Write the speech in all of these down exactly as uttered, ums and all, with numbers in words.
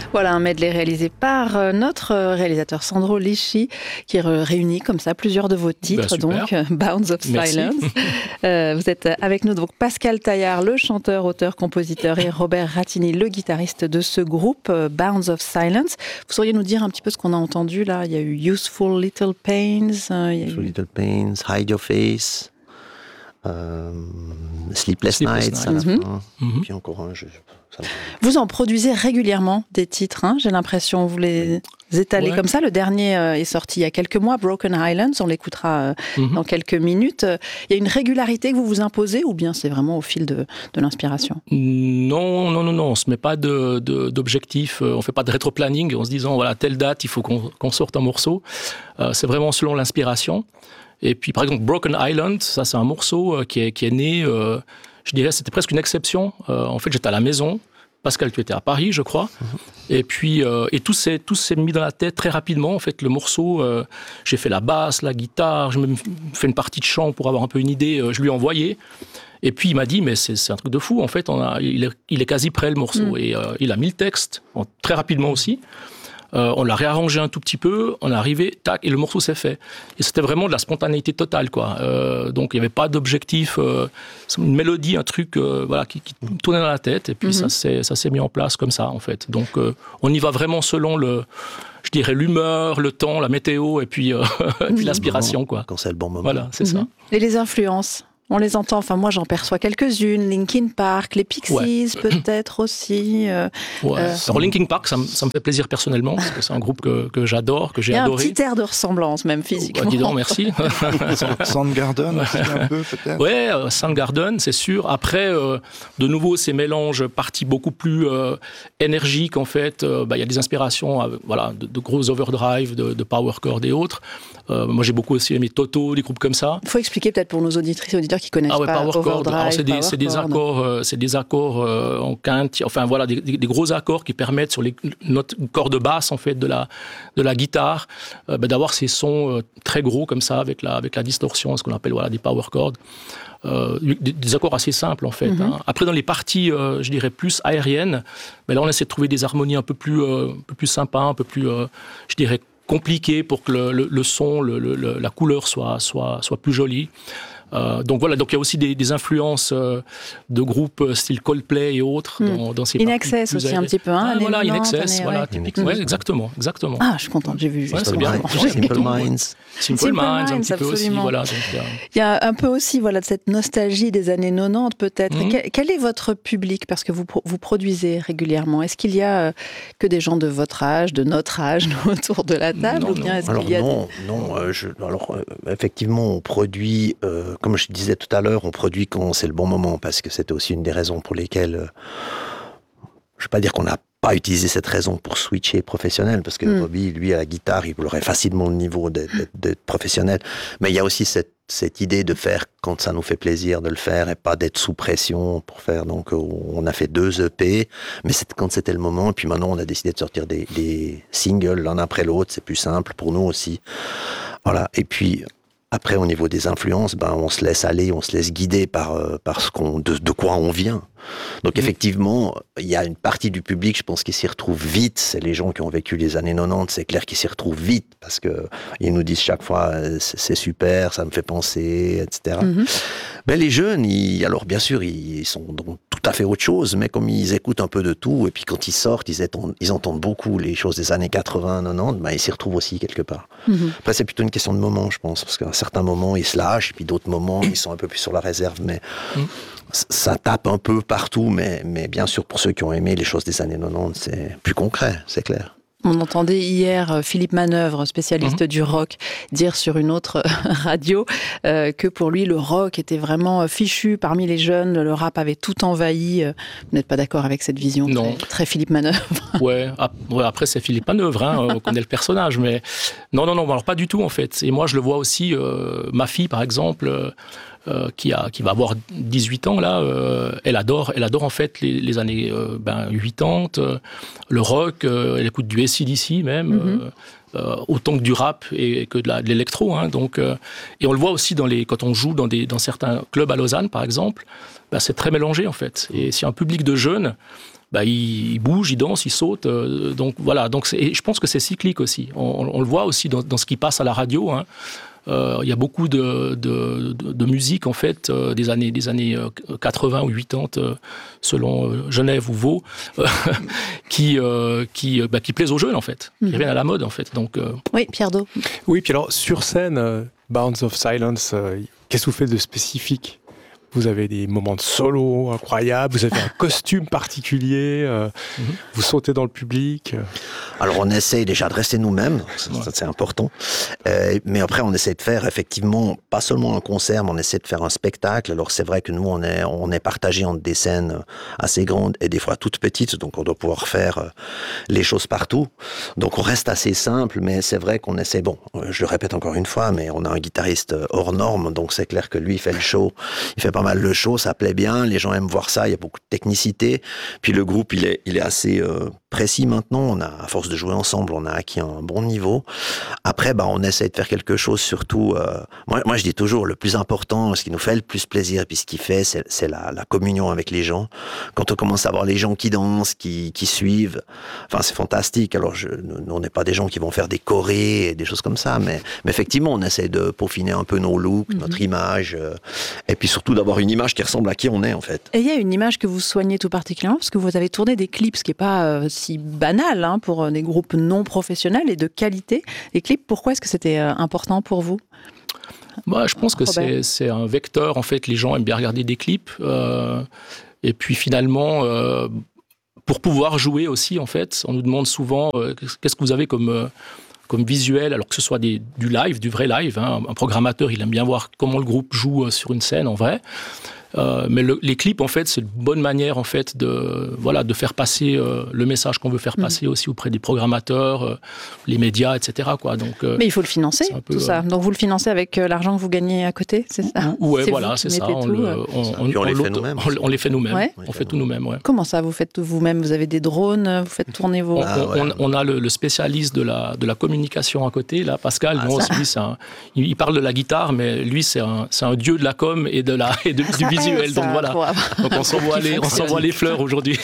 Voilà un medley réalisé par notre réalisateur Sandro Lisci qui réunit comme ça plusieurs de vos titres, ben, donc Bounds of Merci. Silence. Euh, vous êtes avec nous donc Pascal Taillard, le chanteur, auteur, compositeur, et Robert Rattini, le guitariste de ce groupe Bounds of Silence. Vous sauriez nous dire un petit peu ce qu'on a entendu là? Il y a eu Useful Little Pains. Euh, il y a Useful eu... Little Pains, Hide Your Face. Euh, Sleepless, Sleepless Nights, Nights. à la Mm-hmm. fin. Mm-hmm. Puis encore un, je, ça me... Vous en produisez régulièrement des titres, hein, j'ai l'impression. Vous les étalez Ouais. comme ça. Le dernier euh, est sorti il y a quelques mois, Broken Highlands. On l'écoutera euh, Mm-hmm. dans quelques minutes. Il y a une régularité que vous vous imposez ou bien c'est vraiment au fil de, de l'inspiration? Non, non, non, non, on ne se met pas de, de, d'objectif, on ne fait pas de rétro-planning en se disant, voilà, telle date, il faut qu'on, qu'on sorte un morceau. Euh, c'est vraiment selon l'inspiration. Et puis, par exemple, Broken Island, ça, c'est un morceau euh, qui, est, qui est né, euh, je dirais, c'était presque une exception. Euh, en fait, j'étais à la maison. Pascal, tu étais à Paris, je crois. Mm-hmm. Et puis, euh, et tout s'est, tout s'est mis dans la tête très rapidement. En fait, le morceau, euh, j'ai fait la basse, la guitare, j'ai même fait une partie de chant pour avoir un peu une idée. Euh, je lui ai envoyé. Et puis, il m'a dit, mais c'est, c'est un truc de fou. En fait, on a, il, est, il est quasi prêt, le morceau. Mm. Et euh, il a mis le texte, en, très rapidement aussi. Euh, on l'a réarrangé un tout petit peu, on est arrivé, tac, et le morceau s'est fait. Et c'était vraiment de la spontanéité totale, quoi. Euh, donc, il n'y avait pas d'objectif, euh, une mélodie, un truc euh, voilà, qui, qui tournait dans la tête, et puis mm-hmm. ça, s'est, ça s'est mis en place comme ça, en fait. Donc, euh, on y va vraiment selon, le, je dirais, l'humeur, le temps, la météo, et puis, euh, et puis l'inspiration, quoi. Quand c'est le bon moment. Voilà, c'est mm-hmm. ça. Et les influences? On les entend, enfin moi j'en perçois quelques-unes, Linkin Park, les Pixies ouais. peut-être aussi. Euh, ouais. euh... Alors Linkin Park, ça me, ça me fait plaisir personnellement, parce que c'est un groupe que, que j'adore, que j'ai adoré. Il y a un petit air de ressemblance même physiquement. Bah, dis donc, merci. Soundgarden aussi un peu peut-être. Ouais, euh, Soundgarden, c'est sûr. Après, euh, de nouveau, ces mélanges parties beaucoup plus euh, énergiques en fait. Euh, bah, y a des inspirations, euh, voilà, de, de gros overdrive, de, de power chord et autres. Euh, moi, j'ai beaucoup aussi aimé Toto, des groupes comme ça. Il faut expliquer peut-être pour nos auditrices et auditeurs qui connaissent ah ouais, pas power chord. overdrive, Alors, c'est des, power c'est des accords, euh, c'est des accords euh, en quinte. Enfin voilà, des, des, des gros accords qui permettent sur les notes cordes basses en fait de la de la guitare, euh, bah, d'avoir ces sons euh, très gros comme ça avec la avec la distorsion, ce qu'on appelle voilà des power chords. Euh, des, des accords assez simples en fait. Mm-hmm. Hein. Après dans les parties, euh, je dirais plus aériennes, mais là on essaie de trouver des harmonies un peu plus euh, un peu plus sympas, un peu plus, euh, je dirais compliqué pour que le, le, le son, le, le, la couleur soit, soit, soit plus jolie. Euh, donc voilà, donc il y a aussi des, des influences euh, de groupes style Coldplay et autres mm. dans, dans ces In Excess aussi un petit peu, hein, ah, voilà, In Excess, année, voilà, ouais. typiquement, ouais, exactement, exactement. Ah, je suis contente, j'ai vu. Ouais, c'est bien. Simple Minds. Simple, Simple Minds, un petit peu aussi, voilà. Donc, euh... il y a un peu aussi, voilà, de cette nostalgie des années quatre-vingt-dix peut-être. Mm. Quel, quel est votre public, parce que vous vous produisez régulièrement? Est-ce qu'il y a euh, que des gens de votre âge, de notre âge, autour de la table, non, ou bien est-ce alors qu'il y a non, des... non. Euh, je, alors euh, effectivement, on produit, euh, comme je disais tout à l'heure, on produit quand c'est le bon moment, parce que c'était aussi une des raisons pour lesquelles, euh, je ne vais pas dire qu'on n'a pas utilisé cette raison pour switcher professionnel, parce que mm. Robbie, lui, à la guitare, il aurait facilement le niveau d'être, d'être, d'être professionnel, mais il y a aussi cette, cette idée de faire quand ça nous fait plaisir de le faire, et pas d'être sous pression pour faire, donc on a fait deux E P, mais c'est quand c'était le moment, et puis maintenant on a décidé de sortir des, des singles l'un après l'autre, c'est plus simple pour nous aussi, voilà, et puis... Après, au niveau des influences, ben, on se laisse aller, on se laisse guider par, euh, par ce qu'on, de, de quoi on vient. Donc, mmh. effectivement, il y a une partie du public, je pense, qui s'y retrouve vite. C'est les gens qui ont vécu les années quatre-vingt-dix, c'est clair qu'ils s'y retrouvent vite, parce que ils nous disent chaque fois, c'est, c'est super, ça me fait penser, et cetera. Mmh. Mais les jeunes, ils, alors bien sûr, ils sont dans tout à fait autre chose, mais comme ils écoutent un peu de tout, et puis quand ils sortent, ils entendent, ils entendent beaucoup les choses des années quatre-vingts, quatre-vingt-dix, ben, ils s'y retrouvent aussi quelque part. Mmh. Après, c'est plutôt une question de moment, je pense, parce qu'à certains moments, ils se lâchent, et puis d'autres moments, ils sont un peu plus sur la réserve, mais mmh. ça tape un peu partout, mais, mais bien sûr, pour ceux qui ont aimé les choses des années quatre-vingt-dix, c'est plus concret, c'est clair. On entendait hier Philippe Manœuvre, spécialiste mmh. du rock, dire sur une autre radio euh, que pour lui, le rock était vraiment fichu parmi les jeunes, le rap avait tout envahi. Vous n'êtes pas d'accord avec cette vision non. Très, très Philippe Manœuvre? Ouais, ap- ouais, après c'est Philippe Manœuvre, hein, on connaît le personnage, mais non, non, non, alors pas du tout en fait. Et moi je le vois aussi, euh, ma fille par exemple, euh, Euh, qui, a, qui va avoir dix-huit ans là, euh, elle adore, elle adore en fait les, les années euh, ben, quatre-vingt-dix, euh, le rock, euh, elle écoute du A C D C même, mm-hmm. euh, euh, autant que du rap et que de, la, de l'électro, hein, donc, euh, et on le voit aussi dans les, quand on joue dans, des, dans certains clubs à Lausanne par exemple, ben, c'est très mélangé en fait, et s'il y a un public de jeunes, bah, il, il bouge, il danse, il saute. Euh, donc voilà. Donc c'est, et je pense que c'est cyclique aussi. On, on le voit aussi dans, dans ce qui passe à la radio. Hein. Euh, il y a beaucoup de, de, de, de musique en fait euh, des années des années quatre-vingts ou quatre-vingt euh, selon euh, Genève ou Vaud euh, qui euh, qui bah, qui plaisent aux jeunes en fait, mmh. qui reviennent à la mode en fait. Donc euh... oui, Pierre Do. Oui, puis alors sur scène, euh, Bounds of Silence, euh, qu'est-ce que vous faites de spécifique? Vous avez des moments de solo incroyables, vous avez un costume particulier, euh, mm-hmm. vous sautez dans le public. Alors on essaye déjà de rester nous-mêmes, ça, ouais. ça, c'est important. Euh, mais après on essaie de faire effectivement pas seulement un concert, mais on essaie de faire un spectacle. Alors c'est vrai que nous on est on est partagé entre des scènes assez grandes et des fois toutes petites, donc on doit pouvoir faire euh, les choses partout. Donc on reste assez simple, mais c'est vrai qu'on essaie. Bon, je le répète encore une fois, mais on a un guitariste hors norme, donc c'est clair que lui il fait le show, il fait pas mal le show, ça plaît bien, les gens aiment voir ça, il y a beaucoup de technicité. Puis le groupe, il est, il est assez euh, précis maintenant. On a, à force de jouer ensemble, on a acquis un bon niveau. Après, bah, on essaie de faire quelque chose, surtout. Euh, moi, moi, je dis toujours, le plus important, ce qui nous fait le plus plaisir, puis ce qui fait, c'est, c'est la, la communion avec les gens. Quand on commence à voir les gens qui dansent, qui, qui suivent, enfin, c'est fantastique. Alors, je, nous, on n'est pas des gens qui vont faire des chorés et des choses comme ça, mais, mais effectivement, on essaie de peaufiner un peu nos looks, mm-hmm. notre image, euh, et puis surtout d'avoir une image qui ressemble à qui on est, en fait. Et il y a une image que vous soignez tout particulièrement, parce que vous avez tourné des clips, ce qui n'est pas euh, si banal hein, pour des groupes non professionnels et de qualité. Les clips, pourquoi est-ce que c'était euh, important pour vous ? Bah, je pense que c'est, c'est un vecteur. En fait, les gens aiment bien regarder des clips. Euh, et puis finalement, euh, pour pouvoir jouer aussi, en fait, on nous demande souvent euh, qu'est-ce que vous avez comme... Euh, comme visuel, alors que ce soit des, du live, du vrai live. Hein. Un programmateur, il aime bien voir comment le groupe joue sur une scène en vrai. Euh, mais le, les clips, en fait, c'est une bonne manière, en fait, de, voilà, de faire passer euh, le message qu'on veut faire passer mmh. aussi auprès des programmateurs, euh, les médias, et cetera. Quoi. Donc, euh, mais il faut le financer, peu, tout ça. Donc vous le financez avec euh, l'argent que vous gagnez à côté, c'est ça ? Oui, voilà, c'est ça. On, tout, le, euh... on, on, on, on les fait nous-mêmes. On, on les fait nous-mêmes. Ouais. On fait tout nous-mêmes. Ouais. Comment ça, vous faites tout vous-même ? Vous avez des drones, vous faites tourner vos... Ah, ouais. on, on a le, le spécialiste de la, de la communication à côté, là, Pascal. Ah, bon, lui, c'est un, il parle de la guitare, mais lui, c'est un, c'est un dieu de la com et, de la, et de, du visuel. Donc voilà. Donc on s'envoie les, on s'envoie les fleurs aujourd'hui.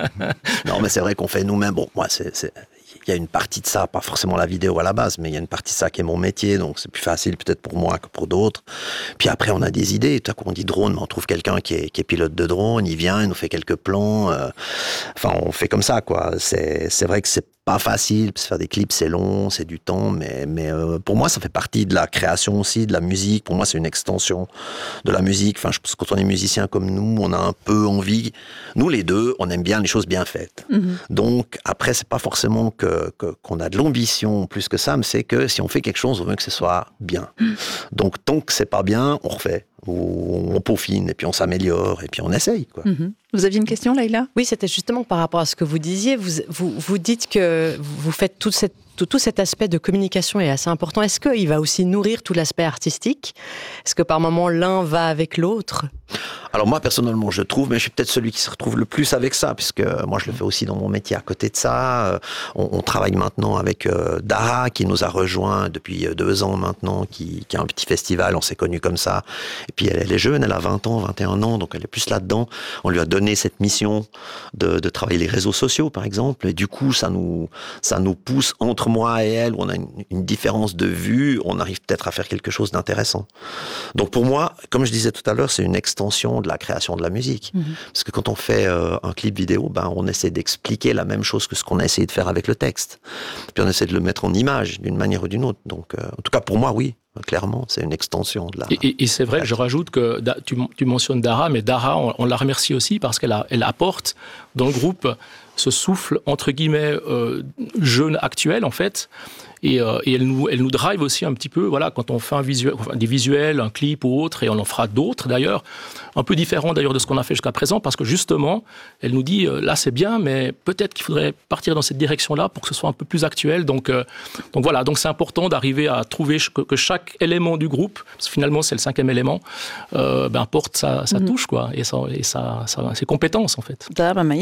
Non, mais c'est vrai qu'on fait nous-mêmes. Bon, moi, c'est, c'est, il y a une partie de ça, pas forcément la vidéo à la base, mais il y a une partie de ça qui est mon métier, donc c'est plus facile peut-être pour moi que pour d'autres. Puis après, on a des idées. Tout à coup, on dit drone, mais on trouve quelqu'un qui est, qui est pilote de drone, il vient, il nous fait quelques plans. Euh, enfin, on fait comme ça, quoi. C'est, c'est vrai que c'est pas facile, parce que faire des clips, c'est long, c'est du temps, mais, mais euh, pour moi, ça fait partie de la création aussi, de la musique. Pour moi, c'est une extension de la musique. Enfin, je pense que quand on est musicien comme nous, on a un peu envie. Nous, les deux, on aime bien les choses bien faites. Mm-hmm. Donc, après, c'est pas forcément que, que, qu'on a de l'ambition plus que ça, mais c'est que si on fait quelque chose, on veut que ce soit bien. Mm. Donc, tant que c'est pas bien, on refait. Ou on peaufine, et puis on s'améliore, et puis on essaye, quoi. Mm-hmm. Vous aviez une question, Leïla ? Oui, c'était justement par rapport à ce que vous disiez. Vous, vous, vous dites que vous faites toute cette Tout, tout cet aspect de communication est assez important. Est-ce qu'il va aussi nourrir tout l'aspect artistique ? Est-ce que par moments, l'un va avec l'autre ? Alors moi, personnellement, je trouve, mais je suis peut-être celui qui se retrouve le plus avec ça, puisque moi, je le fais aussi dans mon métier à côté de ça. On, on travaille maintenant avec euh, Dara, qui nous a rejoint depuis deux ans maintenant, qui, qui a un petit festival, on s'est connus comme ça. Et puis, elle, elle est jeune, elle a vingt ans, vingt et un ans, donc elle est plus là-dedans. On lui a donné cette mission de, de travailler les réseaux sociaux, par exemple, et du coup, ça nous, ça nous pousse entre moi et elle, où on a une, une différence de vue, on arrive peut-être à faire quelque chose d'intéressant. Donc pour moi, comme je disais tout à l'heure, c'est une extension de la création de la musique. Mmh. Parce que quand on fait euh, un clip vidéo, ben, on essaie d'expliquer la même chose que ce qu'on a essayé de faire avec le texte. Puis on essaie de le mettre en image, d'une manière ou d'une autre. Donc, euh, en tout cas, pour moi, oui. Clairement, c'est une extension de la... Et, et, et c'est vrai que je rajoute que tu, tu mentionnes Dara, mais Dara, on, on la remercie aussi parce qu'elle a, elle apporte dans le groupe ce souffle, entre guillemets, euh, jeune actuel, en fait. Et, euh, et elle, nous, elle nous drive aussi un petit peu, voilà, quand on fait un visuel, enfin, des visuels, un clip ou autre, et on en fera d'autres d'ailleurs, un peu différents d'ailleurs de ce qu'on a fait jusqu'à présent, parce que justement, elle nous dit, euh, là c'est bien, mais peut-être qu'il faudrait partir dans cette direction-là pour que ce soit un peu plus actuel. Donc, euh, donc voilà, donc c'est important d'arriver à trouver que, que chaque élément du groupe, parce que finalement c'est le cinquième élément, euh, ben, porte sa, sa mm-hmm. touche, quoi, et, sa, et sa, sa, ses compétences en fait. Da, ben,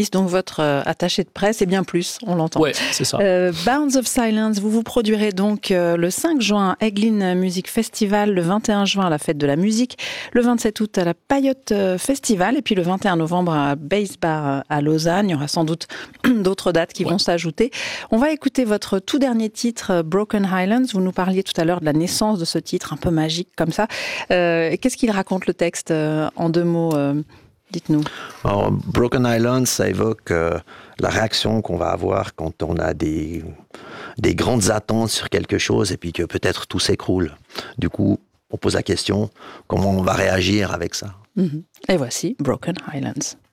Alice, donc votre euh, attaché de presse, et bien plus, on l'entend. Ouais, c'est ça. Euh, Bounds of Silence, vous vous produirez donc euh, le cinq juin à Eglin Music Festival, le vingt et un juin à la Fête de la Musique, le vingt-sept août à la Payotte Festival, et puis le vingt et un novembre à Bass Bar à Lausanne. Il y aura sans doute d'autres dates qui ouais. vont s'ajouter. On va écouter votre tout dernier titre, Broken Highlands. Vous nous parliez tout à l'heure de la naissance de ce titre, un peu magique comme ça. Euh, qu'est-ce qu'il raconte, le texte, euh, en deux mots euh, dites-nous. Alors, Broken Highlands, ça évoque euh, la réaction qu'on va avoir quand on a des, des grandes attentes sur quelque chose et puis que peut-être tout s'écroule. Du coup, on pose la question, comment on va réagir avec ça ? Mm-hmm. Et voici Broken Highlands.